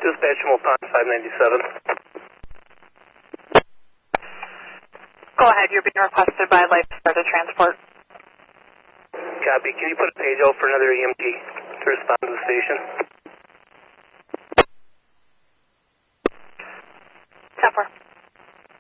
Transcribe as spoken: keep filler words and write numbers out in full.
Dispatch Multan five ninety-seven. Go ahead, you're being requested by Life Further Transport. Copy. Can you put a page out for another E M T to respond to the station?